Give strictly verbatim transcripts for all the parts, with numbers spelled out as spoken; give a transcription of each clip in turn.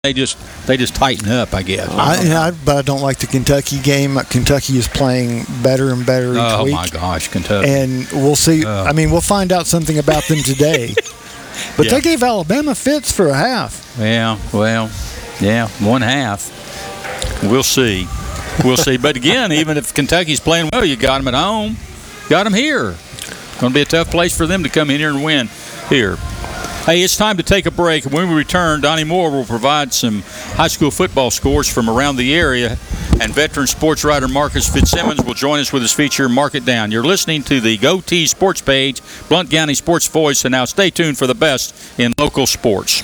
they just they just tighten up, I guess. I, I, but I don't like the Kentucky game. Kentucky is playing better and better each oh, week. Oh, my gosh, Kentucky. And we'll see. Uh, I mean, we'll find out something about them today. But yeah. they gave Alabama fits for a half. Yeah, well, yeah, one half. We'll see. We'll see. But again, even if Kentucky's playing well, you got them at home. Got them here. Going to be a tough place for them to come in here and win here. Hey, it's time to take a break. When we return, Donnie Moore will provide some high school football scores from around the area, and veteran sports writer Marcus Fitzsimmons will join us with his feature, Mark It Down. You're listening to the Go T Sports page, Blount County Sports Voice, and now stay tuned for the best in local sports.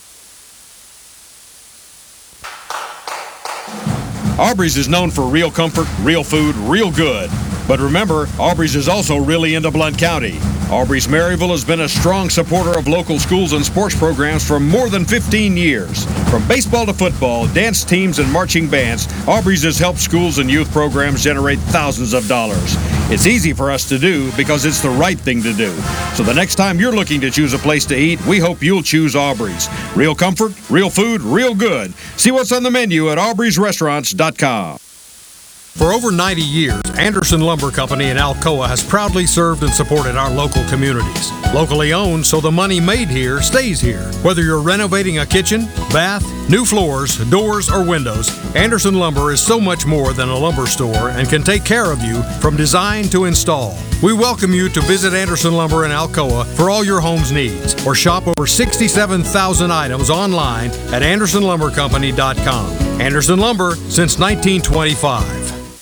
Aubrey's is known for real comfort, real food, real good. But remember, Aubrey's is also really into Blount County. Aubrey's Maryville has been a strong supporter of local schools and sports programs for more than fifteen years. From baseball to football, dance teams, and marching bands, Aubrey's has helped schools and youth programs generate thousands of dollars. It's easy for us to do because it's the right thing to do. So the next time you're looking to choose a place to eat, we hope you'll choose Aubrey's. Real comfort, real food, real good. See what's on the menu at aubrey's restaurants dot com. For over ninety years, Anderson Lumber Company in Alcoa has proudly served and supported our local communities. Locally owned, so the money made here stays here. Whether you're renovating a kitchen, bath, new floors, doors, or windows, Anderson Lumber is so much more than a lumber store and can take care of you from design to install. We welcome you to visit Anderson Lumber in Alcoa for all your home's needs, or shop over sixty-seven thousand items online at anderson lumber company dot com. Anderson Lumber since nineteen twenty-five.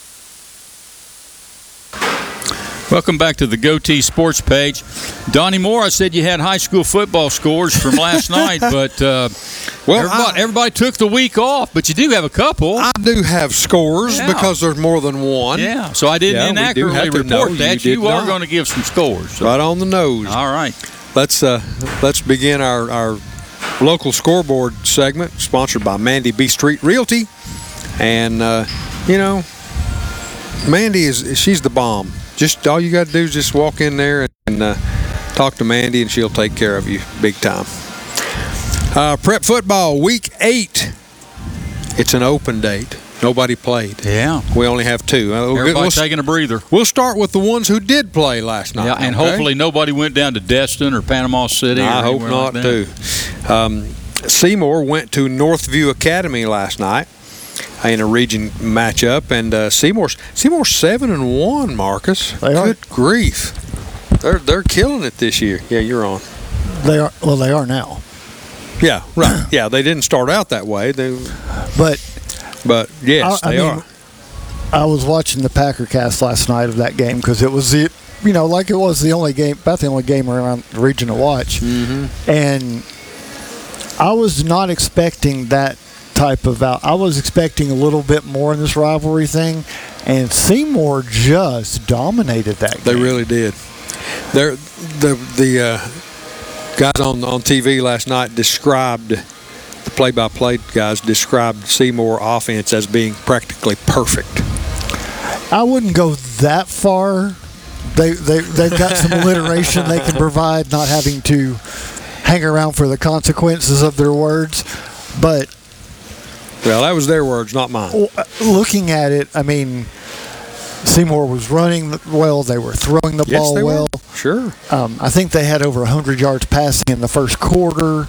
Welcome back to the Go T Sports page. Donnie Moore, I said you had high school football scores from last night, but uh, well, everybody, I, everybody took the week off, but you do have a couple. I do have scores yeah. because there's more than one. Yeah, so I didn't yeah, inaccurately report that. You, you are going to give some scores. So. Right on the nose. All right. Let's uh, let's begin our, our local scoreboard segment, sponsored by Mandy B Street Realty. And, uh, you know, Mandy, is she's the bomb. Just all you got to do is just walk in there and uh, talk to Mandy, and she'll take care of you big time. Uh, prep football, week eight. It's an open date. Nobody played. Yeah. We only have two. Uh, Everybody's we'll, taking a breather. We'll start with the ones who did play last night. Yeah, and okay? hopefully nobody went down to Destin or Panama City. I or hope not, like too. Um, Seymour went to Northview Academy last night in a region matchup, and uh, Seymour's Seymour's seven and one. Marcus, they are. Good grief, they're they're killing it this year. Yeah, you're on. They are. Well, they are now. Yeah, right. Yeah, they didn't start out that way. They, but, but yes, I, I they mean, are. I was watching the Packer cast last night of that game because it was the, you know, like it was the only game, about the only game around the region to watch, mm-hmm. and I was not expecting that type of out. I was expecting a little bit more in this rivalry thing, and Seymour just dominated that game. They really did. They're, the the uh, guys on on T V last night described, the play-by-play guys described Seymour offense as being practically perfect. I wouldn't go that far. They they they've got some alliteration they can provide, not having to hang around for the consequences of their words, but. Well, that was their words, not mine. Looking at it, I mean, Seymour was running well. They were throwing the yes, ball they well. Were. Sure. Um, I think they had over one hundred yards passing in the first quarter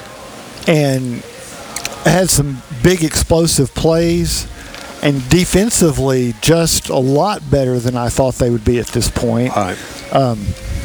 and had some big explosive plays. And defensively, just a lot better than I thought they would be at this point. All right. Um,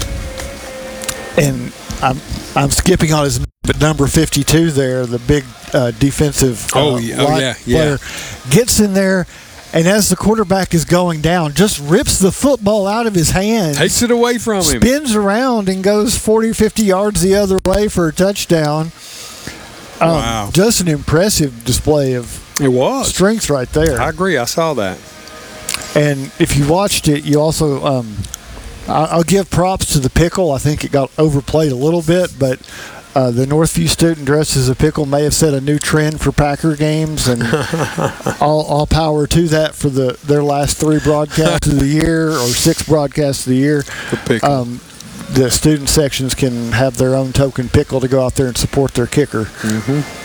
and I'm I'm skipping on his number fifty-two there, the big uh, defensive uh, oh, yeah. Oh, yeah. player, yeah. gets in there, and as the quarterback is going down, just rips the football out of his hand. Takes it away from him. Spins around and goes forty, fifty yards the other way for a touchdown. Um, wow. Just an impressive display of it was. strength right there. I agree. I saw that. And if you watched it, you also um, – I'll give props to the pickle. I think it got overplayed a little bit, but uh, the Northview student dressed as a pickle may have set a new trend for Packer games, and all, all power to that for the their last three broadcasts of the year or six broadcasts of the year. The pickle. Um, the student sections can have their own token pickle to go out there and support their kicker. Mm-hmm.